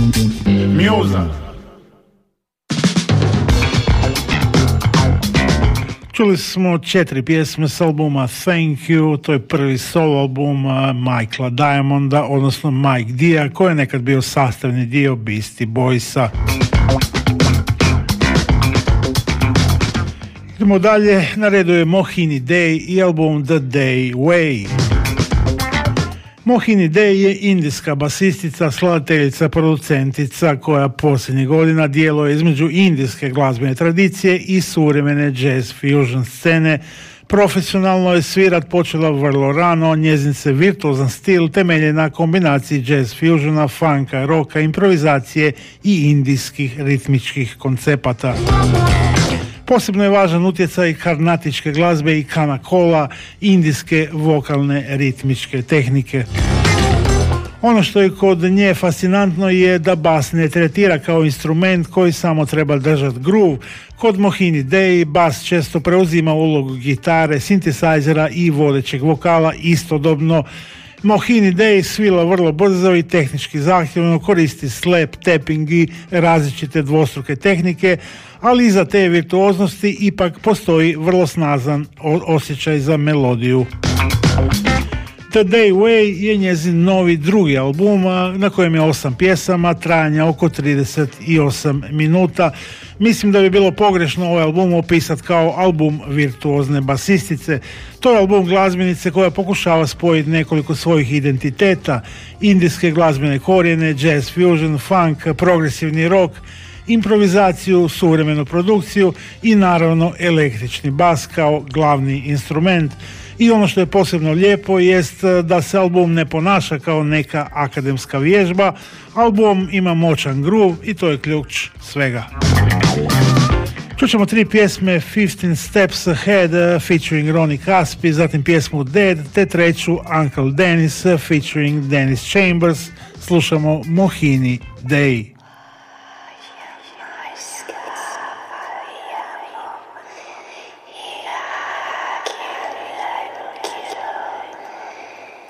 Mjuza. Čuli smo 4 pjesme s albuma Thank You, to je prvi solo album Michaela Diamonda, odnosno Mike Dia, koji je nekad bio sastavni dio Beastie Boysa. Idemo dalje, na redu je Mohini Day i album The Day Way. Mohini Day je indijska basistica, skladateljica, producentica koja posljednjih godina djeluje između indijske glazbene tradicije i suvremene jazz fusion scene. Profesionalno je svirat počela vrlo rano, njezin se virtuozan stil temelji na kombinaciji jazz fusiona, funka, roka, improvizacije i indijskih ritmičkih koncepata. Posebno je važan utjecaj karnatičke glazbe i kanakola, indijske vokalne ritmičke tehnike. Ono što je kod nje fascinantno je da bas ne tretira kao instrument koji samo treba držati groove. Kod Mohini Day bas često preuzima ulogu gitare, sintesajzera i vodećeg vokala istodobno. Mohini Day svila vrlo brzo i tehnički zahtjevno, koristi slap, tapping i različite dvostruke tehnike, ali iza te virtuoznosti ipak postoji vrlo snazan osjećaj za melodiju. The Day Way je njezin novi drugi album na kojem je 8 pjesama, trajanja oko 38 minuta. Mislim da bi bilo pogrešno ovaj album opisati kao album virtuozne basistice. To je album glazbenice koja pokušava spojiti nekoliko svojih identiteta, indijske glazbene korijene, jazz fusion, funk, progresivni rock, improvizaciju, suvremenu produkciju i naravno električni bas kao glavni instrument. I ono što je posebno lijepo jest da se album ne ponaša kao neka akademska vježba. Album ima moćan groove i to je ključ svega. Čućemo 3 pjesme, 15 Steps Ahead featuring Ronnie Caspi, zatim pjesmu Dead, te treću Uncle Dennis featuring Dennis Chambers. Slušamo Mohini Day.